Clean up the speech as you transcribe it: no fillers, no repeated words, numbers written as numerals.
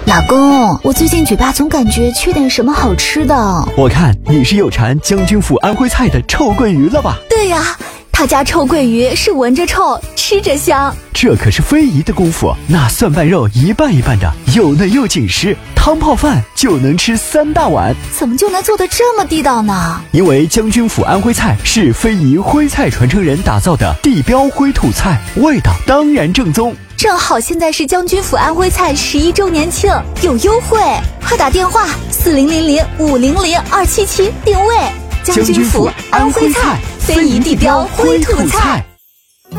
老公，我最近嘴巴总感觉缺点什么好吃的。 我看你是有馋将军府安徽菜的臭鳜鱼了吧？ 对呀，他家臭鳜鱼是闻着臭，吃着香。 这可是非遗的功夫，那蒜瓣肉一半一半的，又嫩又紧实，汤泡饭就能吃3大碗。 怎么就能做得这么地道呢？ 因为将军府安徽菜是非遗徽菜传承人打造的地标徽土菜，味道当然正宗。 正好现在是将军府安徽菜11周年庆，有优惠，快打电话4000500277定位。 将军府安徽菜，非遗地标徽土菜。